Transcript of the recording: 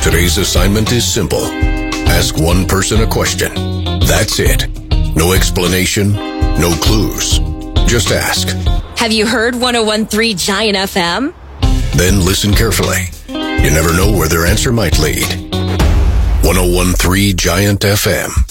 Today's assignment is simple. Ask one person a question. That's it. No explanation, no clues. Just ask. Have you heard 101.3 Giant FM? Then listen carefully. You never know where their answer might lead. 101.3 Giant FM.